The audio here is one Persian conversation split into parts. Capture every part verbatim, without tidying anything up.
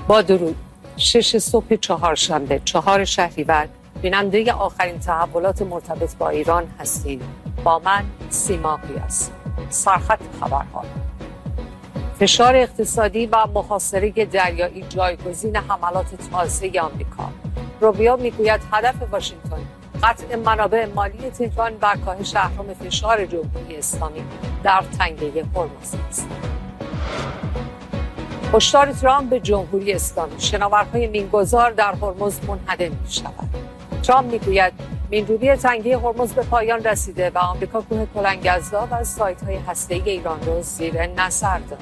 با درود. شش صبح چهارشنبه چهار شهریور بیننده آخرین تحولات مرتبط با ایران هستید. با من سیما قیاس. سرخط خبرها: فشار اقتصادی و محاصره دریایی جایگزین حملات تازه آمریکا. روبیو میگوید هدف واشنگتن قطع منابع مالی تهران و کاهش اهرم فشار جمهوری اسلامی در تنگه هرمز است. هشدار ترامپ به جمهوری اسلامی: شناورهای مینگذار در هرمز منهدم می شود. ترامپ میگوید مین‌روبی تنگه هرمز به پایان رسیده و آمریکا کوه کلنگ‌ازدا و سایت‌های هسته‌ای ایران را زیر نظر دارد.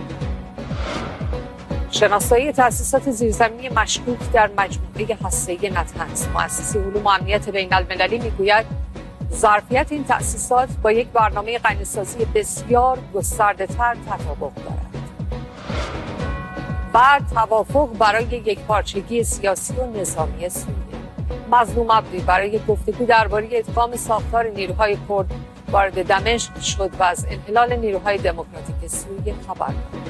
شناسایی تأسیسات زیرزمینی مشکوک در مجموعه هسته‌ای نتنز. مؤسسه علوم و امنیت بین‌المللی میگوید ظرفیت این تأسیسات با یک برنامه غنی‌سازی بسیار گسترده‌تر تطابق دارد. بعد توافق برای یکپارچگی سیاسی و نظامی سوریه. مظلوم عبدی برای گفتگو درباره ادغام ساختار نیروهای کرد وارد دمشق شد و از انحلال نیروهای دموکراتیک سوریه خبر داد.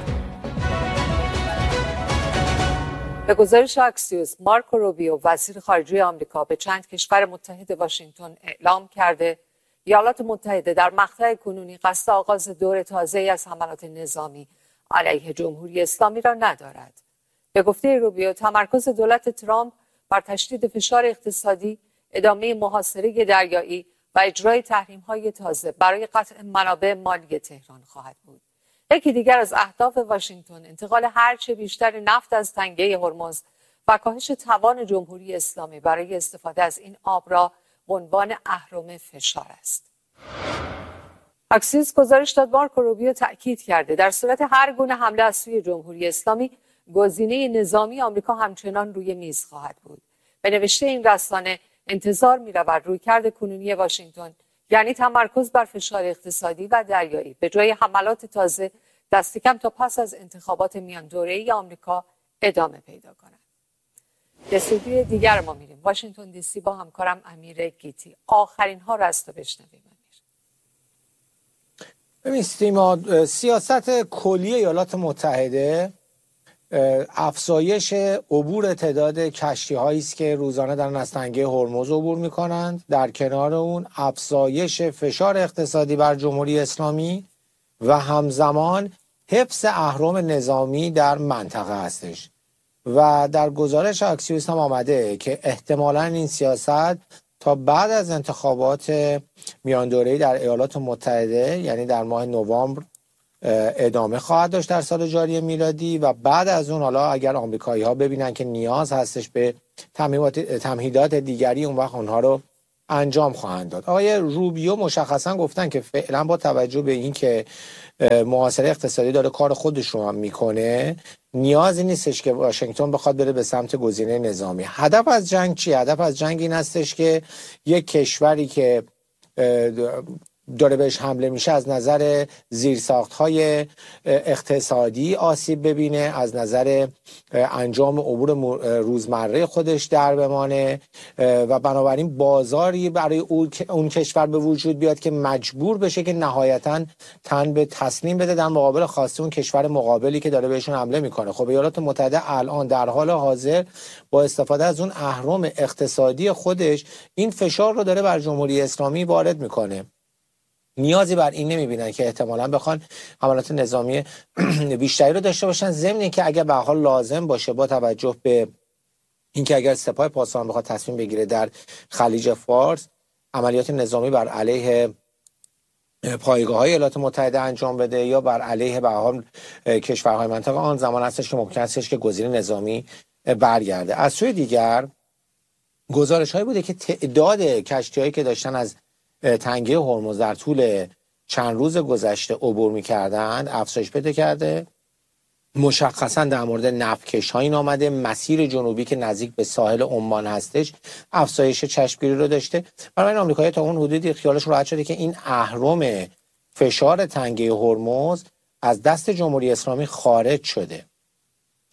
به گزارش اکسیوس، مارکو روبیو وزیر خارجه آمریکا به چند کشور متحد واشنگتن اعلام کرده ایالات متحده در مقطع کنونی قصد آغاز دور تازه‌ای از حملات نظامی علیه جمهوری اسلامی را ندارد. به گفته روبیو، تمرکز دولت ترامپ بر تشدید فشار اقتصادی، ادامه محاصره دریایی و اجرای تحریم‌های تازه برای قطع منابع مالی تهران خواهد بود. یکی دیگر از اهداف واشنگتن انتقال هرچه بیشتر نفت از تنگه هرمز و کاهش توان جمهوری اسلامی برای استفاده از این آب را به عنوان اهرم فشار است. اکسیوس گزارش داد مارکو روبیو تأکید کرده در صورت هر گونه حمله از سوی جمهوری اسلامی، گزینه نظامی آمریکا همچنان روی میز خواهد بود. به نوشته این رسانه انتظار می‌رود رویکرد کنونی واشنگتن، یعنی تمرکز بر فشار اقتصادی و دریایی به جای حملات تازه، دست کم تا پس از انتخابات میان دوره‌ای آمریکا ادامه پیدا کند. دستوری دیگر ما میریم واشنگتن دی سی با همکارم امیر گیتی. آخرین ها را از تو بشنویم. ببین سیما، سیاست کلی ایالات متحده افزایش عبور تعداد کشتی‌هایی است که روزانه دارن از تنگه هرمز عبور می‌کنند. در کنار اون افزایش فشار اقتصادی بر جمهوری اسلامی و همزمان حفظ اهرم نظامی در منطقه هستش. و در گزارش اکسیوس هم آمده که احتمالاً این سیاست تا بعد از انتخابات میان دوره‌ای در ایالات متحده، یعنی در ماه نوامبر، ادامه خواهد داشت در سال جاری میلادی و بعد از اون حالا اگر آمریکایی‌ها ببینن که نیاز هستش به تمهیدات دیگری، اون وقت اونها رو انجام خواهند داد. آقای روبیو مشخصا گفتن که فعلا با توجه به این که محاصره اقتصادی داره کار خودش رو هم میکنه، نیازی نیستش که واشنگتن بخواد بره به سمت گزینه نظامی. هدف از جنگ چیه؟ هدف از جنگ این هستش که یک کشوری که داره بهش حمله میشه از نظر زیرساخت‌های اقتصادی آسیب ببینه، از نظر انجام امور روزمره خودش در بمانه و بنابراین بازاری برای اون کشور به وجود بیاد که مجبور بشه که نهایتاً تن به تسلیم بده در مقابل خواسته اون کشور مقابلی که داره بهشون حمله میکنه. خب ایالات متحده الان در حال حاضر با استفاده از اون اهرم اقتصادی خودش این فشار رو داره بر جمهوری اسلامی وارد میکنه. نیازی بر این نمیبینن که احتمالاً بخوان حملات نظامی بیشتری رو داشته باشن، ضمن اینکه اگر به حال لازم باشه با توجه به اینکه اگر سپاه پاسداران بخواد تصمیم بگیره در خلیج فارس عملیات نظامی بر علیه پایگاه‌های ایالات متحده انجام بده یا بر علیه به حال کشورهای منطقه، آن زمان هستش که ممکن هستش که گزینه نظامی برگرده. از سوی دیگر گزارش‌هایی بوده که تعداد کشتی‌هایی که داشتن از تنگه هرمز در طول چند روز گذشته عبور می‌کردند افزایش پیدا کرده. مشخصا در مورد نفتکش ها این آمده، مسیر جنوبی که نزدیک به ساحل عمان هستش افزایش چشمگیری رو داشته. برای آمریکایی تا اون حدودی خیالش راحت شده که این اهرم فشار تنگه هرمز از دست جمهوری اسلامی خارج شده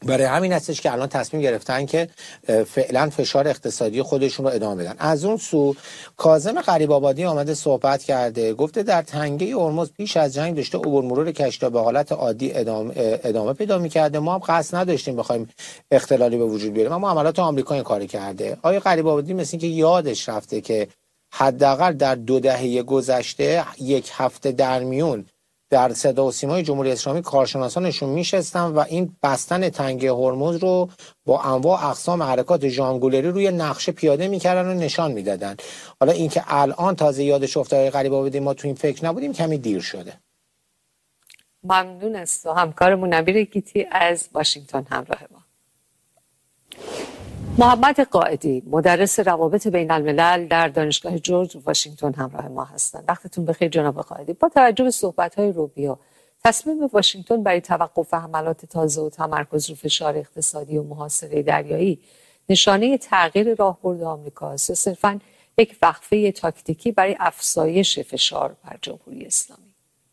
برای همین هستش که الان تصمیم گرفتن که فعلا فشار اقتصادی خودشون رو ادامه بدن. از اون سو کاظم غریب‌آبادی آمده صحبت کرده، گفته در تنگه هرمز پیش از جنگ داشته عبور مرور کشتی‌ها به حالت عادی ادامه, ادامه پیدا می‌کرده. ما هم قصد نداشتیم بخوایم اختلالی به وجود بیاریم، اما عملات آمریکا این کاری کرده. آقای غریب‌آبادی مثل اینکه یادش رفته که حداقل در دو دهه گذشته یک هفته در میون در صدا و سیمای جمهوری اسلامی کارشناسانشون میشستن و این بستن تنگه هرمز رو با انواع اقسام حرکات ژانگولری روی نقشه پیاده میکردن و نشان میدادن. حالا اینکه الان تازه یادش افتاد غریب‌آبادی ما تو این فکر نبودیم، کمی دیر شده. ممنون است و همکارمون نبیر گیتی از واشنگتن همراه ما. محمد قائدی مدرس روابط بین الملل در دانشگاه جورج واشنگتن همراه ما هستند. وقتتون بخیر جناب قائدی. با توجه به صحبت‌های روبیو، تصمیم واشنگتن برای توقف حملات تازه و تمرکز رو فشار اقتصادی و محاصره دریایی نشانه تغییر راهبرد آمریکاست یا صرفاً یک وقفه تاکتیکی برای افزایش فشار بر جمهوری اسلامی؟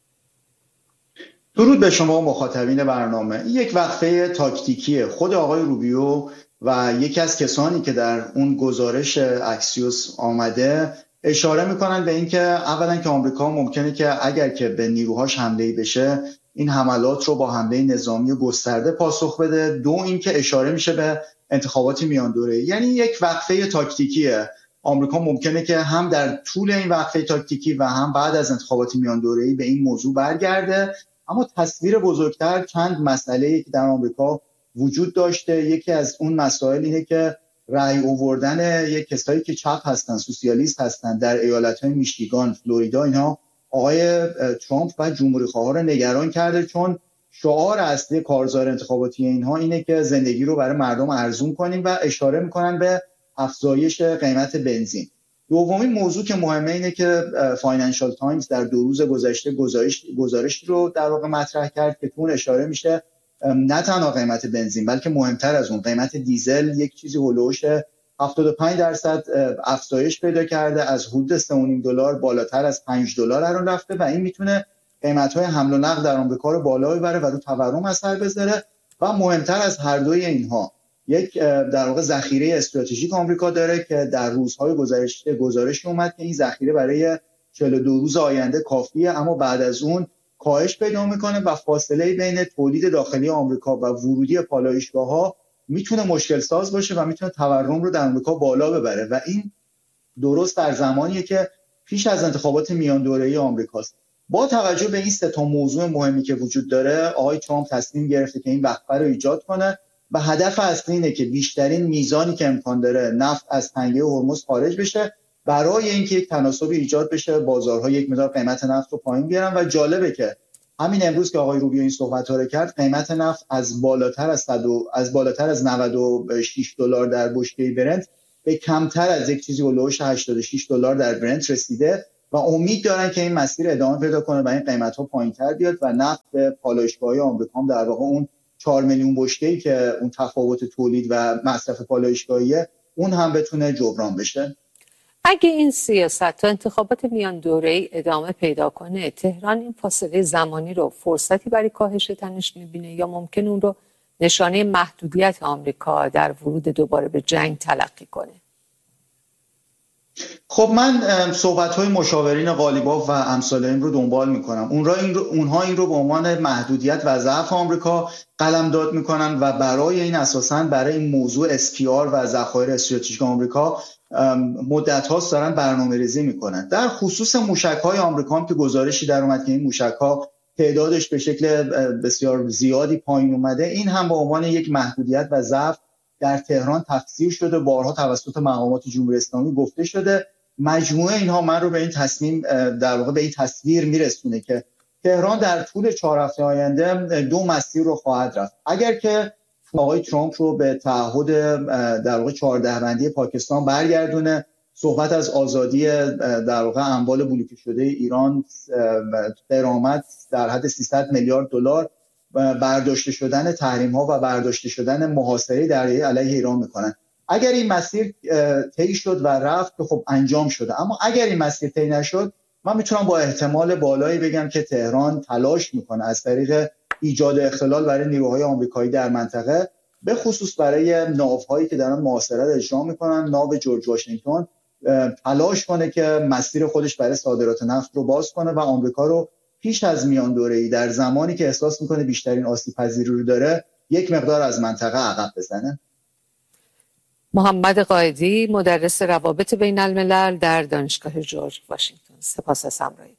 درود به شما مخاطبین برنامه. یک وقفه تاکتیکیه. خود آقای روبیو و یکی از کسانی که در اون گزارش اکسیوس آمده اشاره میکنن به اینکه اولا که آمریکا ممکنه که اگر که به نیروهاش حمله بشه این حملات رو با حمله نظامی گسترده پاسخ بده. دو اینکه اشاره میشه به انتخابات میان دوره، یعنی یک وقفه تاکتیکیه. آمریکا ممکنه که هم در طول این وقفه تاکتیکی و هم بعد از انتخابات میان دوره‌ای به این موضوع برگرده. اما تصویر بزرگتر چند مسئله‌ای که در آمریکا وجود داشته، یکی از اون مسائل اینه که رأی آوردن یک کسایی که چپ هستن، سوسیالیست هستن در ایالت‌های میشیگان، فلوریدا، اینها آقای ترامپ و جمهوری‌خواها رو نگران کرده، چون شعار اصلی کارزار انتخاباتی اینها اینه که زندگی رو برای مردم ارزون کنیم و اشاره میکنن به افزایش قیمت بنزین. دومین موضوع که مهمه اینه که فاینانشال تایمز در دو روز گذشته گزارش گزارشی رو در واقع مطرح کرد که تو اشاره میشه نه تنها قیمت بنزین بلکه مهمتر از اون قیمت دیزل یک چیزی هولوش هفتاد و پنج درصد افزایش پیدا کرده، از حدود سه و نیم دلار بالاتر از پنج دلار الان رفته و این میتونه قیمت‌های حمل و نقل در آمریکا رو بالا ببره و رو تورم اثر بذاره. و مهمتر از هر دوی اینها یک در واقع ذخیره استراتژیک آمریکا داره که در روزهای گذشته گزارش اومد که این ذخیره برای چهل و دو روز آینده کافیه، اما بعد از اون کاهش پیدا میکنه و فاصله بین تولید داخلی آمریکا و ورودی پالایشگاه‌ها میتونه مشکل ساز باشه و میتونه تورم رو در آمریکا بالا ببره و این درست در زمانیه که پیش از انتخابات میان دوره‌ای آمریکاست. با توجه به این سه تا موضوع مهمی که وجود داره، آقای ترامپ تصمیم گرفته که این وقفه رو ایجاد کنه و هدف اصلی اینه که بیشترین میزانی که امکان داره نفت از تنگه هرمز خارج بشه برای اینکه یک تناسبی ایجاد بشه، بازارها یک مقدار قیمت نفت رو پایین بیارن. و جالبه که همین امروز که آقای روبیو این صحبت‌ها رو کرد، قیمت نفت از بالاتر از صد از بالاتر از نود و شش دلار در بشکه برنت به کمتر از یک چیزی هولوش هشتاد و شش دلار در برنت رسیده و امید دارن که این مسیر ادامه پیدا کنه و این قیمت‌ها پایین‌تر بیاد و نفت به پالایشگاه‌های آمریکا هم در واقع اون چهار میلیون بشکه‌ای که اون تفاوت تولید و مصرف پالایشگاهیه اون هم بتونه جبران بشه. اگه این سیاست تا انتخابات میان دوره‌ای ادامه پیدا کنه، تهران این فاصله زمانی رو فرصتی برای کاهش تنش می‌بینه یا ممکن اون رو نشانه محدودیت آمریکا در ورود دوباره به جنگ تلقی کنه؟ خب من صحبت‌های مشاورین غالیباف و امثال این رو دنبال می‌کنم. اونها این رو اونها این رو به عنوان محدودیت و ضعف آمریکا قلمداد می‌کنن و برای این اساساً برای این موضوع اس پی آر و ذخایر استراتژیک آمریکا مدت هاست دارن برنامه‌ریزی می‌کنن. در خصوص موشک‌های آمریکا هم که گزارشی در اومد که این موشک‌ها تعدادش به شکل بسیار زیادی پایین اومده، این هم به عنوان یک محدودیت و ضعف در تهران تفسیر شده، بارها توسط مقامات جمهوری اسلامی گفته شده. مجموعه اینها من رو به این تصمیم در واقع به این تصویر میرسونه که تهران در طول چهار هفته آینده دو مسیر رو خواهد رفت. اگر که آقای ترامپ رو به تعهد در واقع چهارده بندی پاکستان برگردونه، صحبت از آزادی در واقع اموال بلوکه شده ایران، غرامت در حد سیصد میلیارد دلار، برداشته شدن تحریم ها و برداشته شدن محاصره دریایی علیه ایران میکنن. اگر این مسیر طی شد و رفت که خب انجام شده، اما اگر این مسیر طی نشد، من میتونم با احتمال بالایی بگم که تهران تلاش میکنه از طریق ایجاد اختلال برای نیروهای آمریکایی در منطقه به خصوص برای ناوهایی که دارن محاصره اجرا میکنن. ناو جورج واشنگتن تلاش کنه که مسیر خودش برای صادرات نفت رو باز کنه و آمریکا رو پیش از میان دوره‌ای در زمانی که احساس میکنه بیشترین آسیب پذیری رو داره یک مقدار از منطقه عقب بزنه. محمد قائدی، مدرس روابط بین الملل در دانشگاه جورج واشنگتن، سپاس از همراهیتون.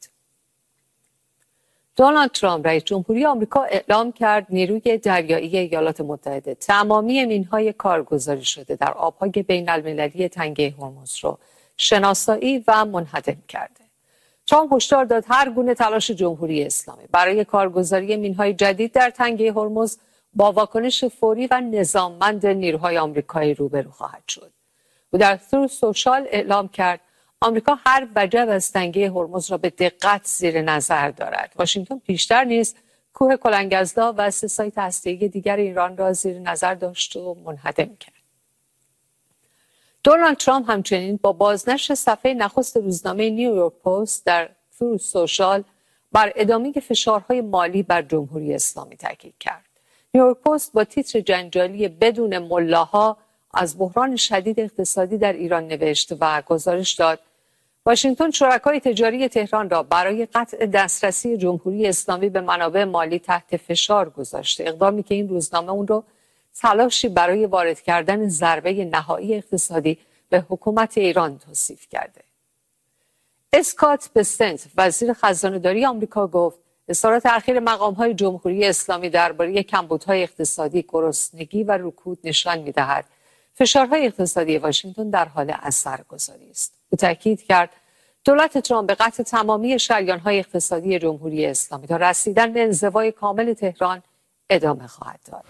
دونالد ترامپ رئیس جمهوری آمریکا اعلام کرد نیروی دریایی ایالات متحده تمامی مین‌های کارگزاری شده در آب‌های بین المللی تنگه هرمز را شناسایی و منهدم کرده. ترامپ هشدار داد هر گونه تلاش جمهوری اسلامی برای کارگزاری مین‌های جدید در تنگه هرمز با واکنش فوری و نظاممند نیروهای آمریکایی روبرو خواهد شد. او در تروث سوشال اعلام کرد آمریکا هر وجب از تنگه هرمز را به دقت زیر نظر دارد. واشنگتن پیشتر نیز کوه کلنگزدا و سه سایت هسته‌ای دیگر ایران را زیر نظر داشت و منهدم کرد. دونالد ترامپ همچنین با بازنشر صفحه نخست روزنامه نیویورک پست در تروث سوشال بر ادامه فشارهای مالی بر جمهوری اسلامی تاکید کرد. نیویورک پست با تیتر جنجالی بدون ملاها از بحران شدید اقتصادی در ایران نوشت و گزارش داد واشنگتن شرکای تجاری تهران را برای قطع دسترسی جمهوری اسلامی به منابع مالی تحت فشار گذاشته، اقدامی که این روزنامه اون رو تلاشی برای وارد کردن ضربه نهایی اقتصادی به حکومت ایران توصیف کرده. اسکات بسنت، وزیر خزانه‌داری آمریکا، گفت اصرار تأخیر مقام‌های جمهوری اسلامی درباره کمبودهای اقتصادی، گرسنگی و رکود نشان می‌دهد فشارهای اقتصادی واشنگتن در حال اثرگذاری است. او تاکید کرد دولت ترامپ به قطع تمامی شریان‌های اقتصادی جمهوری اسلامی تا رسیدن به انزوای کامل تهران ادامه خواهد داد.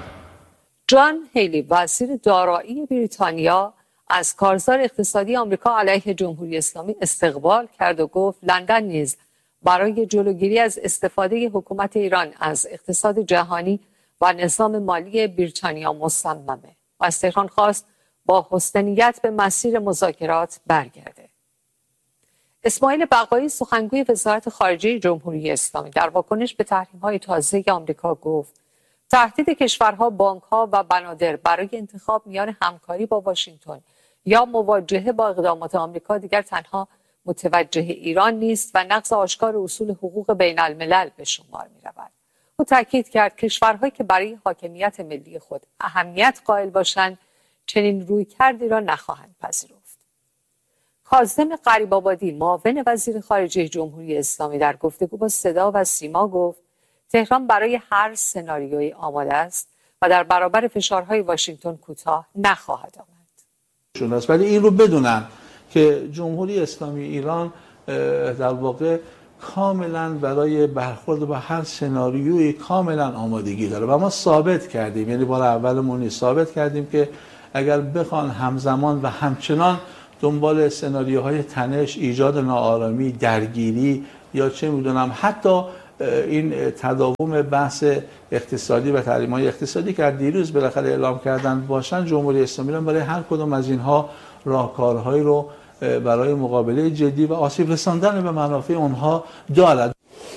جان هیلی، وزیر دارایی بریتانیا، از کارزار اقتصادی آمریکا علیه جمهوری اسلامی استقبال کرد و گفت لندن نیز برای جلوگیری از استفاده حکومت ایران از اقتصاد جهانی و نظام مالی بریتانیا مصممه و از تهران خواست با حسن نیت به مسیر مذاکرات برگرده. اسماعیل بقایی، سخنگوی وزارت خارجه جمهوری اسلامی، در واکنش به تحریم‌های تازه آمریکا گفت تهدید کشورها، بانک‌ها و بنادر برای انتخاب میان همکاری با واشنگتن یا مواجهه با اقدامات آمریکا دیگر تنها متوجه ایران نیست و نقض آشکار اصول حقوق بین الملل به شمار می رود. او تاکید کرد کشورهایی که برای حاکمیت ملی خود اهمیت قائل باشند چنین رویکردی را نخواهند پذیرفت. کاظم غریب‌آبادی، معاون وزیر خارجه جمهوری اسلامی، در گفتگو با صدا و سیما گفت تهران برای هر سناریویی آماده است و در برابر فشارهای واشنگتن کوتاه نخواهد آمد. ولی این رو بدونن که جمهوری اسلامی ایران در واقع کاملا برای برخورد با هر سناریوی کاملا آمادگی داره و ما ثابت کردیم، یعنی بار اولمون ثابت کردیم که اگر بخوان همزمان و همچنان دنبال سناریوهای تنش، ایجاد ناآرامی، درگیری یا چه میدونم حتی این تداوم بحث اقتصادی و تحریم‌های اقتصادی که دیروز بالاخره اعلام کردن باشن، جمهوری اسلامی برای هر کدوم از اینها راهکارهایی رو برای مقابله جدی و آسیب رساندن به منافع اونها دارد.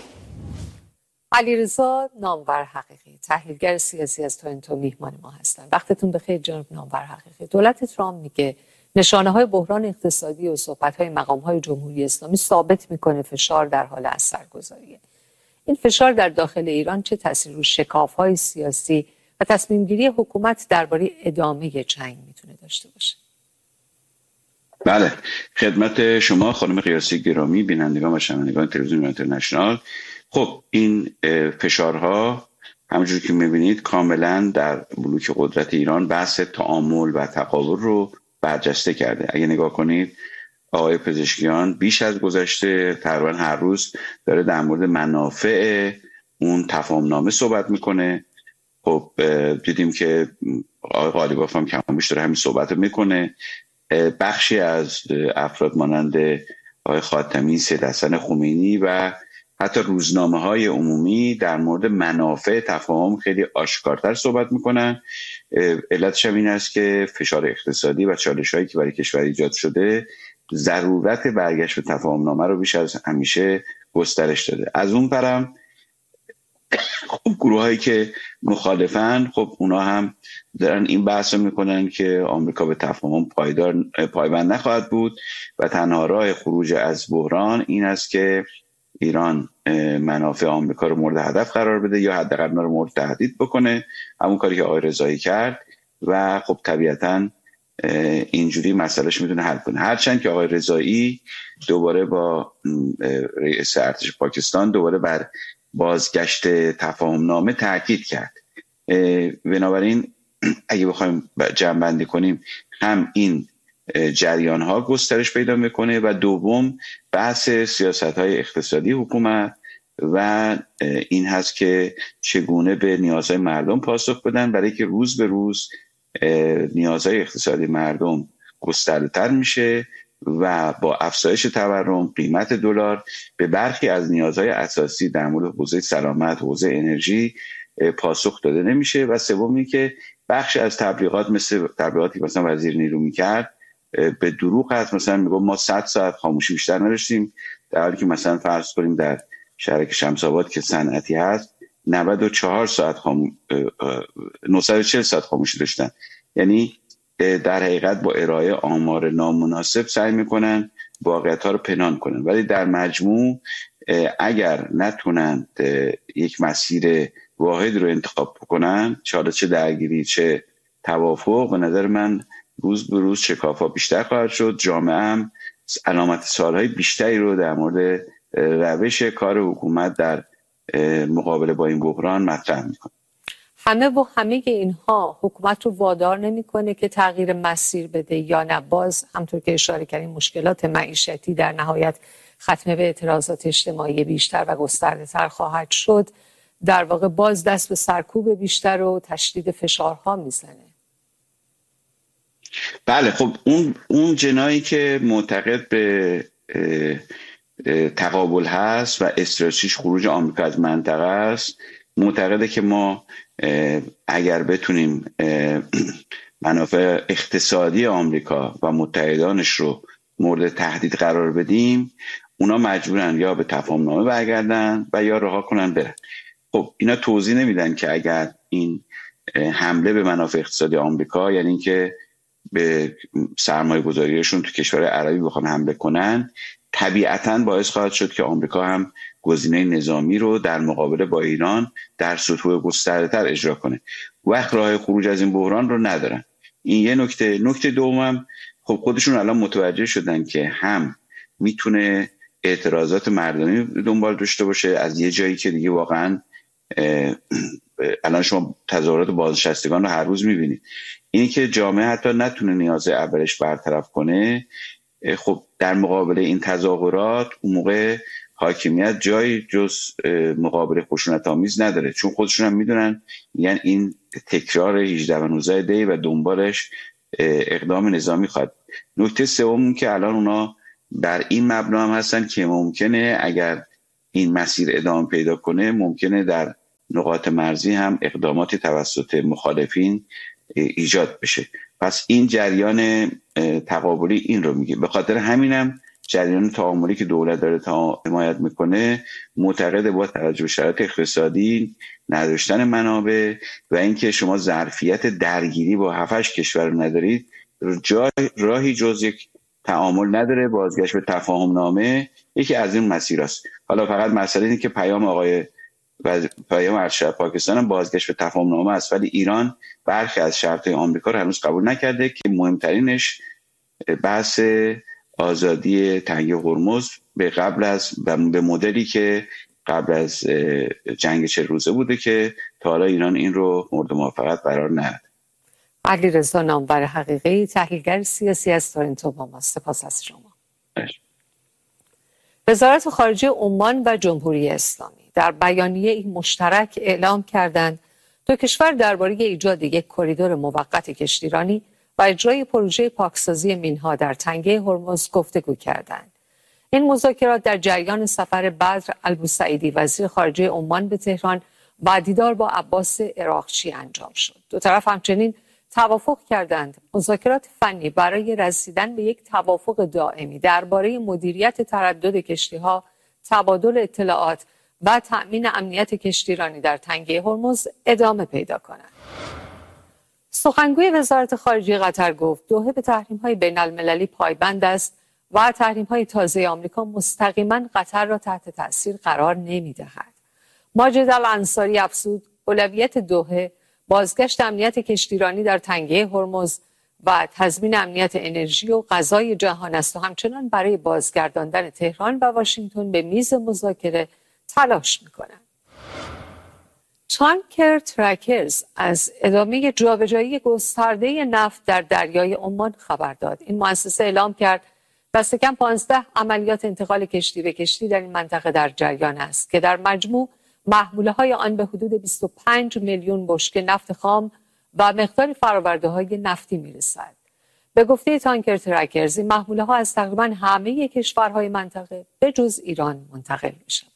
علیرضا نامور حقیقی، تحلیلگر سیاسی از تورنتو، میهمان ما هستند. وقتتون بخیر جناب نامور حقیقی. دولت ترامپ میگه نشانه‌های بحران اقتصادی و صحبت‌های مقام‌های جمهوری اسلامی ثابت میکنه فشار در حال اثرگذاریه. این فشار در داخل ایران چه تأثیری رو شکاف‌های سیاسی و تصمیم‌گیری حکومت درباره ادامه جنگ میتونه داشته باشه؟ بله، خدمت شما خانم قیاسی گرامی، بینندگان و شنوندگان تلویزیون اینترنشنال. خب این فشارها همونجور که می‌بینید کاملا در بلوک قدرت ایران بحث تعامل و تقابل رو برجسته کرده. اگه نگاه کنید آقای پزشکیان بیش از گذشته تقریبا هر روز داره در مورد منافع اون تفاهم‌نامه صحبت میکنه. خب دیدیم که آقای قالیباف هم کمابیش داره همین صحبت میکنه. بخشی از افراد مانند آقای خاتمی، سید حسن خمینی و حتی روزنامه‌های عمومی در مورد منافع تفاهم خیلی آشکارتر صحبت میکنن. علتش هم این است که فشار اقتصادی و چالش‌هایی که برای کشور ایجاد شده ضرورت برگشت به تفاهم‌نامه رو بیش از همیشه گسترش داده. از اون پرم خب گروه هایی که مخالفن خب اونا هم دارن این بحث رو میکنن که آمریکا به تفاهم پایدار پایبند نخواهد بود و تنها راه خروج از بحران این است که ایران منافع آمریکا رو مورد هدف قرار بده یا حداقل اونا رو مورد تهدید بکنه، همون کاری که آقای رضایی کرد و خب طبیعتاً اینجوری مسئلهش میتونه حل کنه. هرچند که آقای رضایی دوباره با رئیس ارتش پاکستان دوباره بر بازگشت تفاهم نامه تاکید کرد. بنابراین اگه بخوایم جمع‌بندی کنیم هم این جریان ها گسترش پیدا میکنه و دوم بحث سیاست های اقتصادی حکومت و این هست که چگونه به نیازهای مردم پاسخ بدن، برای که روز به روز نیازهای اقتصادی مردم گسترده‌تر میشه و با افزایش تورم قیمت دلار به برخی از نیازهای اساسی در مورد حوزه سلامت، حوزه انرژی پاسخ داده نمیشه. و سومی که بخش از تبلیغات مثل تبلیغاتی مثلا وزیر نیرو میکرد به دروغ هست، مثلا میگم ما صد ساعت خاموشی بیشتر نداشتیم، در حالی که مثلا فرض کنیم در شهر شمس آباد که صنعتی هست نود و چهار ساعت خاموش نهصد و چهل ساعت خاموشی داشتن. یعنی در حقیقت با ارائه آمار نامناسب سعی میکنن واقعیت‌ها رو پنهان کنن، ولی در مجموع اگر نتونن یک مسیر واحد رو انتخاب کنن، چه چه درگیری چه توافق، به نظر من روز به روز شکافا بیشتر خواهد شد. جامعه هم علامت سوالهای بیشتری رو در مورد روش کار حکومت در مقابله با این بحران مطرح میکنه. همه و همه اینها حکومت رو وادار نمیکنه که تغییر مسیر بده یا نه؟ باز همطور که اشاره کردیم مشکلات معیشتی در نهایت ختمه به اعتراضات اجتماعی بیشتر و گسترده تر خواهد شد، در واقع باز دست به سرکوب بیشتر و تشدید فشارها میزنه. بله، خب اون اون جنایی که معتقد به تقابل هست و استراتژیش خروج آمریکا از منطقه است، معتقده که ما اگر بتونیم منافع اقتصادی آمریکا و متحدانش رو مورد تهدید قرار بدیم، اونا مجبورن یا به تفاهم نامه برگردن و یا رها کنن برن. خب اینا توضیح نمیدن که اگر این حمله به منافع اقتصادی آمریکا، یعنی اینکه به سرمایه گذاریشون تو کشور عربی بخوان حمله کنن، طبیعتاً باعث خواهد شد که آمریکا هم گزینه نظامی رو در مقابله با ایران در سطوح گسترده‌تر اجرا کنه. وقت راه خروج از این بحران رو ندارن. این یه نکته. نکته دومم، خب خودشون الان متوجه شدن که هم میتونه اعتراضات مردمی دنبال داشته باشه از یه جایی که دیگه واقعاً الان شما تظاهرات بازنشستگان رو هر روز میبینید. اینی که جامعه حتی نتونه نیاز اولش برطرف کنه، خب در مقابل این تظاهرات اون موقع حاکمیت جایی جز مقابله خشونت آمیز نداره، چون خودشون هم میدونن یعنی این تکرار هجده و نوزده دی و دنبالش اقدام نظامی خواهد. نکته سوم که الان اونا بر این مبنا هم هستن که ممکنه اگر این مسیر ادامه پیدا کنه، ممکنه در نقاط مرزی هم اقداماتی توسط مخالفین ایجاد بشه. پس این جریان تقابلی این رو میگه. به خاطر همینم جریان تعاملی که دولت داره تا حمایت میکنه معتقد با توجه به شرایط اقتصادی، نداشتن منابع و اینکه شما ظرفیت درگیری با هفتش کشور رو ندارید، جای راهی جز یک تعامل نداره. بازگشت به تفاهم نامه یکی از این مسیراست. حالا فقط مسئله اینه که پیام آقای و پیام ارتش پاکستان هم بازگشت به تفاهم نامه است، ولی ایران برخی از شرط‌های آمریکا رو هنوز قبول نکرده که مهمترینش بحث آزادی تنگه هرمز به قبل از به مدلی که قبل از جنگ چهل روزه بوده که تا حالا ایران این رو مورد موافقت قرار نداد. علیرضا نامور حقیقی، تحلیلگر سیاسی از تورنتو با ما. سپاس از شما. وزارت خارجه عمان و جمهوری اسلامی در بیانیه مشترک اعلام کردند دو کشور درباره ایجاد یک کریدور موقت کشتیرانی و اجرای پروژه پاکسازی مینها در تنگه هرمز گفتگو کردند. این مذاکرات در جریان سفر بدر البوسعیدی وزیر خارجه عمان به تهران و دیدار با عباس عراقچی انجام شد. دو طرف همچنین توافق کردند مذاکرات فنی برای رسیدن به یک توافق دائمی درباره مدیریت تردد کشتی‌ها، تبادل اطلاعات و تأمین امنیت کشتیرانی در تنگه هرمز ادامه پیدا کنند. سخنگوی وزارت خارجه قطر گفت دوحه به تحریم‌های بین‌المللی پایبند است و تحریم‌های تازه آمریکا مستقیما قطر را تحت تأثیر قرار نمی‌دهد. ماجد الانصاری افزود اولویت دوحه بازگشت امنیت کشتیرانی در تنگه هرمز و تضمین امنیت انرژی و غذای جهان است و همچنان برای بازگرداندن تهران و واشنگتن به میز مذاکره تلاش می‌کنند. تانکر ترکرز از ادامه جابجایی گسترده نفت در دریای عمان خبر داد. این مؤسسه اعلام کرد دست کم پانزده عملیات انتقال کشتی به کشتی در این منطقه در جریان است که در مجموع محموله های آن به حدود بیست و پنج میلیون بشکه نفت خام و مقداری فرآورده‌های نفتی میرسد. به گفته تانکر ترکرز این محموله ها از تقریبا همه کشورهای منطقه به جز ایران منتقل می‌شود.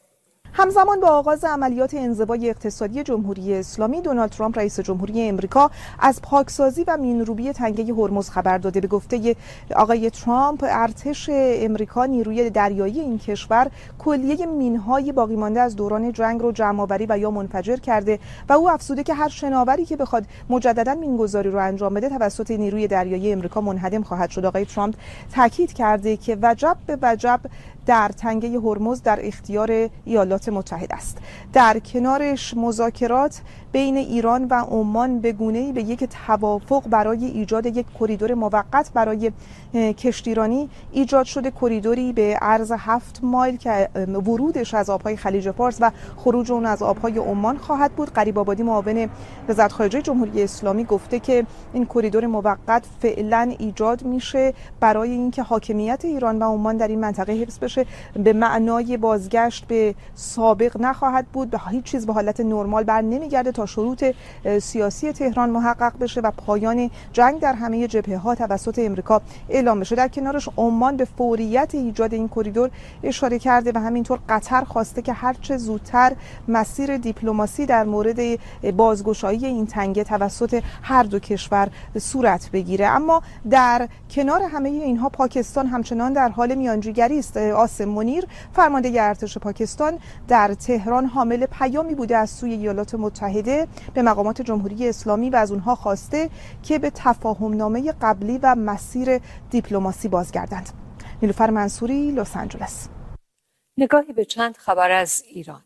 همزمان با آغاز عملیات انزوای اقتصادی جمهوری اسلامی، دونالد ترامپ رئیس جمهوری امریکا از پاکسازی و مین‌روبی تنگه هرمز خبر داده. به گفته آقای ترامپ، ارتش امریکا نیروی دریایی این کشور کلیه مین‌های باقی مانده از دوران جنگ رو جمع‌آوری و یا منفجر کرده و او افزوده که هر شناوری که بخواد مجددا مین‌گذاری رو انجام بده توسط نیروی دریایی امریکا منهدم خواهد شد. آقای ترامپ تاکید کرده که وجب به وجب در تنگه هرمز در اختیار ایالات متحده است. در کنارش مذاکرات بین ایران و عمان به گونه‌ای به یک توافق برای ایجاد یک کریدور موقت برای کشتیرانی ایجاد شده، کریدوری به عرض هفت مایل که ورودش از آبهای خلیج فارس و خروج اون از آبهای عمان خواهد بود. غریب آبادی معاون وزارت خارجه جمهوری اسلامی گفته که این کریدور موقت فعلا ایجاد میشه برای اینکه حاکمیت ایران و عمان در این منطقه حفظ بشه. به معنای بازگشت به سابق نخواهد بود، به هیچ چیز به حالت نرمال بر نمیگرده تا شروط سیاسی تهران محقق بشه و پایان جنگ در همه جبهه‌ها توسط امریکا اعلام بشه. در کنارش عمان به فوریت ایجاد این کریدور اشاره کرده و همینطور قطر خواسته که هرچه زودتر مسیر دیپلماسی در مورد بازگشایی این تنگه توسط هر دو کشور صورت بگیره. اما در کنار همه اینها پاکستان همچنان در حال میانجیگری است. آسم منیر فرمانده ارتش پاکستان در تهران حامل پیامی بوده از سوی ایالات متحده به مقامات جمهوری اسلامی و از اونها خواسته که به تفاهم نامه قبلی و مسیر دیپلماسی بازگردند. نیلوفر منصوری، لس آنجلس. نگاهی به چند خبر از ایران.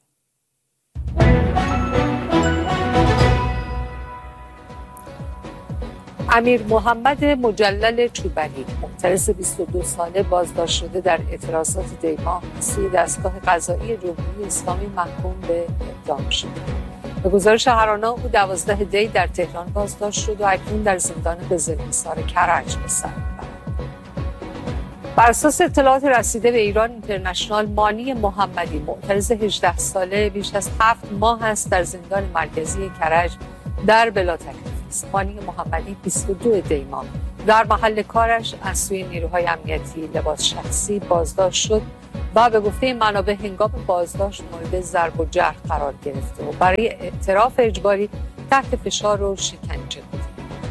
امیر محمد مجلل چوبری معترض بیست و دو ساله بازداشت شده در اعتراضات دی‌ماه سوی دستگاه قضایی جمهوری اسلامی محکوم به اعدام شد. به گزارش هرانا او دوازده دی در تهران بازداشت شد و اکنون در زندان قزل‌حصار کرج به سر می‌برد. بر اساس اطلاعات رسیده به ایران اینترنشنال، مانی محمدی معترض هجده ساله بیش از هفت ماه است در زندان مرکزی کرج در بلاتکلیف است. مانی محمدی بیست و دو دی ماه در محل کارش از سوی نیروهای امنیتی لباس شخصی بازداشت شد و به گفته منابع هنگام بازداشت مورد ضرب و جرح قرار گرفته و برای اعتراف اجباری تحت فشار و شکنجه بود.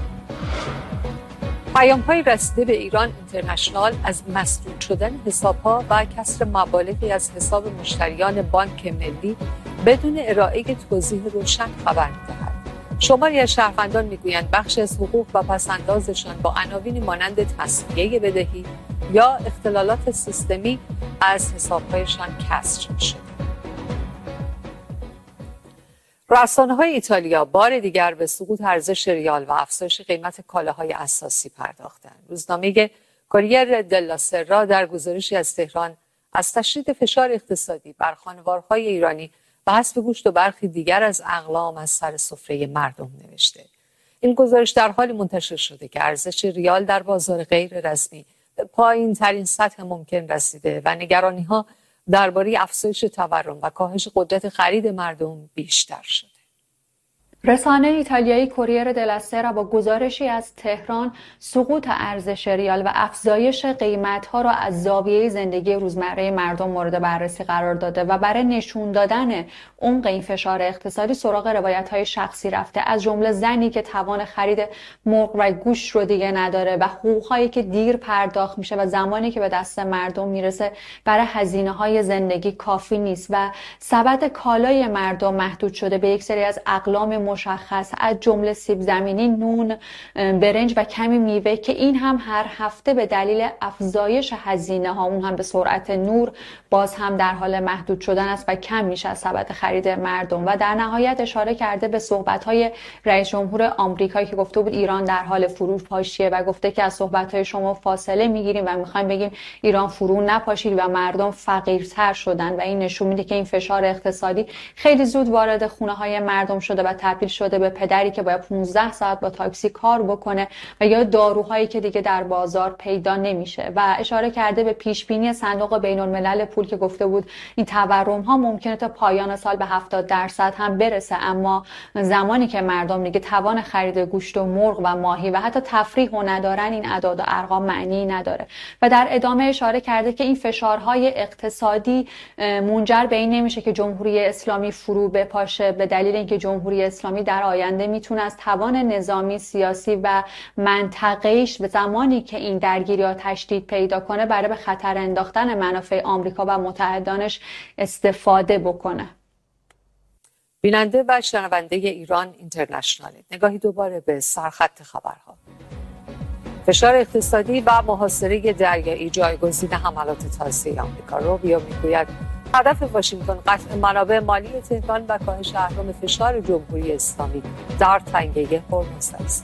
پیام‌های رسیده به ایران اینترنشنال از مسدود شدن حساب‌ها و کسر مبالغی از حساب مشتریان بانک ملی بدون ارائه توضیح روشن خبر می‌دهد. شماری از شهروندان میگویند بخشی از حقوق و پس‌اندازشان با عناوین مانند تسویه بدهی یا اختلالات سیستمی از حساب‌هایشان کسر شده. رسانه‌های ایتالیا بار دیگر به سقوط ارزش ریال و افزایش قیمت کالاهای اساسی پرداختند. روزنامه کوریر دلا سرا در گزارشی از تهران از تشدید فشار اقتصادی بر خانوارهای ایرانی و حذف گوشت و برخی دیگر از اقلام از سر سفره مردم نوشته. این گزارش در حالی منتشر شده که ارزش ریال در بازار غیر رسمی به پایین ترین سطح ممکن رسیده و نگرانی‌ها درباره افزایش تورم و کاهش قدرت خرید مردم بیشتر شده. رسانه ایتالیایی کوریر دلا سرا با گزارشی از تهران سقوط ارزش ریال و افزایش قیمت‌ها را از زاویه زندگی روزمره مردم مورد بررسی قرار داده و برای نشون دادن عمق این فشار اقتصادی سراغ روایت‌های شخصی رفته، از جمله زنی که توان خرید مرغ و گوشت رو دیگه نداره و حقوق‌هایی که دیر پرداخت میشه و زمانی که به دست مردم میرسه برای هزینه‌های زندگی کافی نیست و سبد کالای مردم محدود شده به یک سری از اقلام مشخص، از جمله سیب زمینی، نون، برنج و کمی میوه که این هم هر هفته به دلیل افزایش هزینه‌ها، اون هم به سرعت نور، باز هم در حال محدود شدن است و کم میشه از سبد خرید مردم. و در نهایت اشاره کرده به صحبت‌های رئیس جمهور آمریکا که گفته بود ایران در حال فروپاشیه و گفته که از صحبت‌های شما فاصله میگیریم و میخوایم بگیم ایران فرو نپاشید و مردم فقیرتر شدن و این نشون میده که این فشار اقتصادی خیلی زود وارد خونه‌های مردم شده و تبدیل شده به پدری که باید پانزده ساعت با تاکسی کار بکنه و یا داروهایی که دیگه در بازار پیدا نمیشه. و اشاره کرده به پیشبینی صندوق بین‌الملل پول که گفته بود این تورم‌ها ممکنه تا پایان سال به هفتاد درصد هم برسه، اما زمانی که مردم دیگه توان خرید گوشت و مرغ و ماهی و حتی تفریح و ندارن این اعداد و ارقام معنی نداره. و در ادامه اشاره کرده که این فشارهای اقتصادی منجر به این نمیشه که جمهوری اسلامی فرو بپاشه، به دلیل اینکه جمهوری اسلامی در آینده میتونه از توان نظامی، سیاسی و منطقه‌ایش به زمانی که این درگیری‌ها تشدید پیدا کنه برای به خطر انداختن منافع آمریکا و متحدانش استفاده بکنه. بیننده و شنونده ایران اینترنشنال، نگاهی دوباره به سرخط خبرها. فشار اقتصادی و محاصره دریایی جایگزین حملات تازه آمریکا. روبیو میگوید هدف واشنگتن قطع منابع مالی تهران و کاهش احرام فشار جمهوری اسلامی در تنگه هرمز است.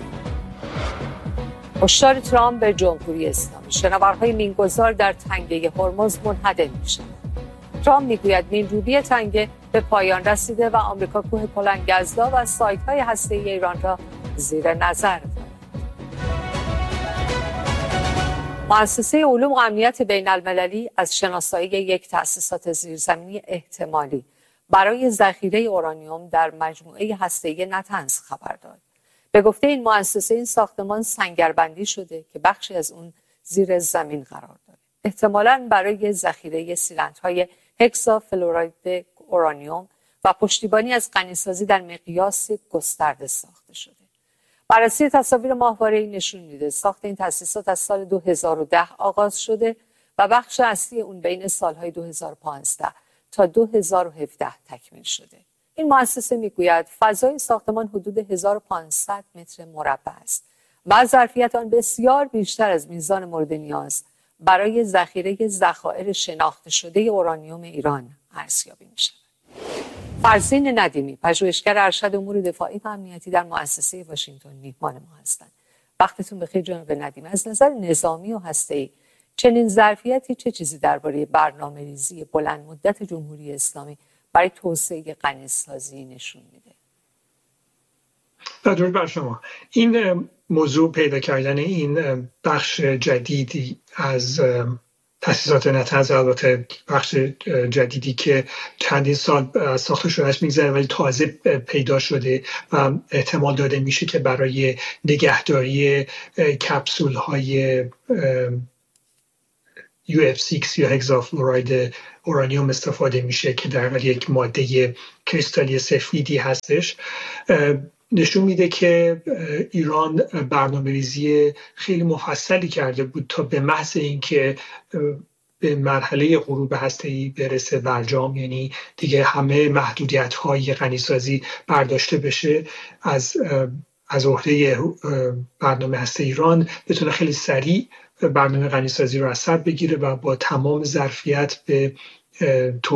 هشدار ترامپ به جمهوری اسلامی: شناورهای مینگذار در تنگه هرمز منهدم میشوند. ترامپ میگوید مینروبی تنگه به پایان رسیده و آمریکا کوه کلنگزدا و سایت‌های هسته‌ای ایران را زیر نظر دارد. مؤسسه علوم و امنیت بین المللی از شناسایی یک تأسیسات زیرزمینی احتمالی برای ذخیره اورانیوم در مجموعه هسته‌ای نتنز خبر داد. به گفته این مؤسسه این ساختمان سنگربندی شده که بخشی از اون زیر زمین قرار داره. احتمالاً برای ذخیره سیلندرهای هکسافلوراید اورانیوم و پشتیبانی از غنیسازی در مقیاس گسترده ساخته شده. بررسی تصاویر ماهواره‌ای نشون میده ساخت این تأسیسات از سال دو هزار و ده آغاز شده و بخش اصلی اون بین سالهای دو هزار و پانزده تا دو هزار و هفده تکمیل شده. این مؤسسه میگوید فضای ساختمان حدود هزار و پانصد متر مربع است و ظرفیت آن بسیار بیشتر از میزان مورد نیاز برای ذخیره ذخایر شناخته شده اورانیوم ایران ارزیابی می‌شود. فرزین ندیمی، پژوهشگر ارشد امور دفاعی و امنیتی در مؤسسه واشنگتن، میهمان ما هستند. وقتتون بخیر جناب ندیمی. از نظر نظامی و هسته‌ای چنین ظرفیتی چه چیزی درباره برنامه‌ریزی بلند مدت جمهوری اسلامی برای توسعه غنیسازی نشون میده؟ درود بر شما. این موضوع پیدا کردن این بخش جدیدی از تأسیسات نتنز، البته بخش جدیدی که چندین سال ساخته شدهش میگذره ولی تازه پیدا شده و احتمال داده میشه که برای نگهداری کپسول های یو اف شش یا هگزافلوراید اورانیوم استفاده میشه که در واقع یک ماده کریستالی سفیدی هستش. نشون میده که ایران برنامه‌ریزی خیلی مفصلی کرده بود تا به محض اینکه به مرحله غروب هسته‌ای برسه برجام، یعنی دیگه همه محدودیت‌های غنیسازی برداشته بشه، از از عهده برنامه هسته ایران بتونه خیلی سریع برنامه غنیسازی رو از سر بگیره و با تمام ظرفیت به